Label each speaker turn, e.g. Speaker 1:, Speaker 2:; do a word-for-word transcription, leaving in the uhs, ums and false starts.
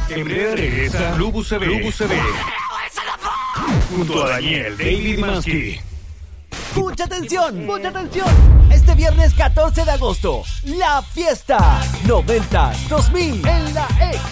Speaker 1: En breve regresa Club U C B. Club U C B. Junto a Daniel David Mansky.
Speaker 2: ¡Mucha atención! ¡Mucha atención! Este viernes catorce de agosto, la fiesta noventa dos mil en la E.